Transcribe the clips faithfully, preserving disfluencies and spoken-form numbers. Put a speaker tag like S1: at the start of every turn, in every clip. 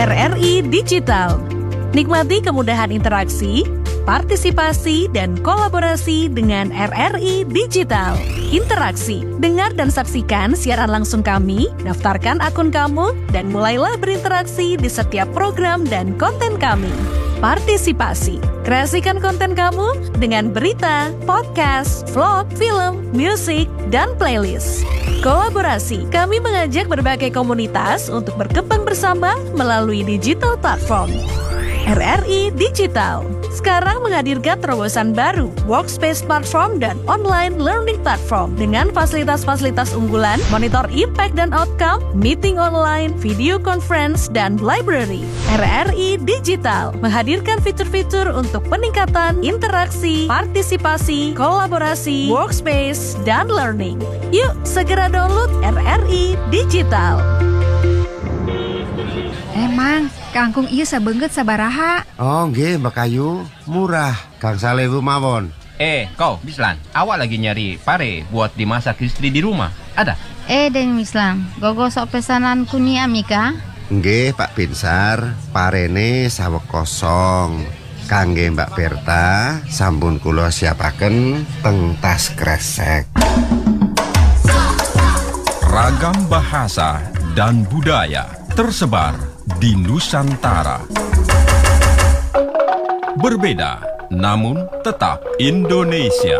S1: R R I Digital. Nikmati kemudahan interaksi, partisipasi, dan kolaborasi dengan R R I Digital. Interaksi, dengar dan saksikan siaran langsung kami, daftarkan akun kamu, dan mulailah berinteraksi di setiap program dan konten kami. Partisipasi, kreasikan konten kamu dengan berita, podcast, vlog, film, musik, dan playlist. Kolaborasi, kami mengajak berbagai komunitas untuk berkembang bersama melalui digital platform. R R I Digital sekarang menghadirkan terobosan baru, workspace platform dan online learning platform dengan fasilitas-fasilitas unggulan, monitor impact dan outcome, meeting online, video conference, dan library. R R I Digital menghadirkan fitur-fitur untuk peningkatan interaksi, partisipasi, kolaborasi, workspace, dan learning. Yuk, segera download R R I Digital.
S2: Emang kangkung ieu sabeungeut sabaraha?
S3: Oh nggih Mbak Ayu, murah. Kang Saleh mawon.
S4: Eh, kau Mislan, awak lagi nyari pare buat dimasak istri di rumah. Ada?
S2: Eh, Den Mislan, gogosok pesanan kuni Amika?
S3: Nggih Pak Pinsar, parene saweg kosong. Kangge Mbak Berta, sampun kula siapaken teng tas kresek.
S5: Ragam bahasa dan budaya tersebar di Nusantara. Berbeda, namun tetap Indonesia.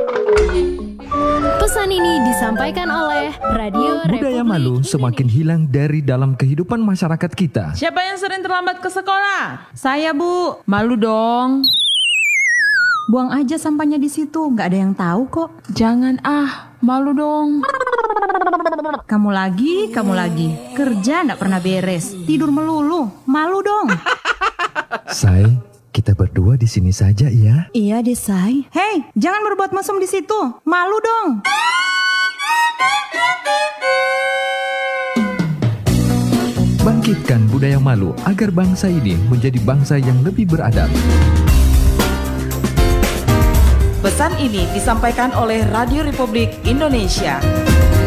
S6: Pesan ini disampaikan oleh Radio
S7: Budaya
S6: Republik
S7: malu semakin hilang dari dalam kehidupan masyarakat kita.
S8: Siapa yang sering terlambat ke sekolah? Saya, Bu. Malu dong.
S9: Buang aja sampahnya di situ, nggak ada yang tahu kok.
S8: Jangan ah, malu dong.
S9: Kamu lagi, kamu lagi. Kerja nggak pernah beres, tidur melulu. Malu dong.
S7: Say, kita berdua di sini saja ya.
S9: Iya deh, Say. Hei, jangan berbuat mesum di situ. Malu dong.
S7: Bangkitkan budaya malu agar bangsa ini menjadi bangsa yang lebih beradab.
S10: Pesan ini disampaikan oleh Radio Republik Indonesia.